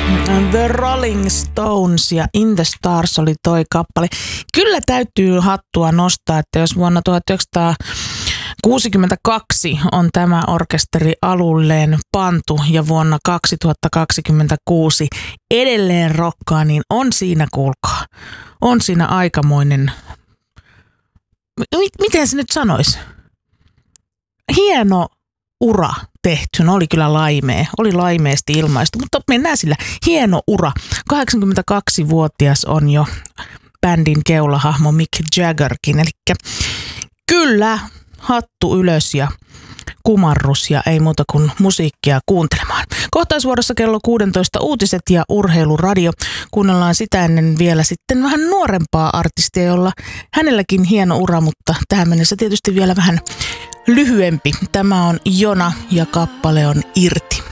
The Rolling Stones ja In the Stars oli toi kappale. Kyllä täytyy hattua nostaa, että jos vuonna 1962 on tämä orkesteri alulleen pantu ja vuonna 2026 edelleen rokkaa, niin on siinä, kuulkaa, on siinä aikamoinen, miten se nyt sanoisi, hieno ura tehty. No oli kyllä oli laimeesti ilmaistu, mutta mennään sillä. Hieno ura. 82-vuotias on jo bändin keulahahmo Mick Jaggerkin. Eli kyllä hattu ylös ja kumarrus ja ei muuta kuin musiikkia kuuntelemaan. Kohtaisvuorossa kello 16 uutiset ja urheiluradio. Kuunnellaan sitä ennen vielä sitten vähän nuorempaa artistia, jolla hänelläkin hieno ura, mutta tähän mennessä tietysti vielä vähän lyhyempi. Tämä on Jona ja kappale on Irti.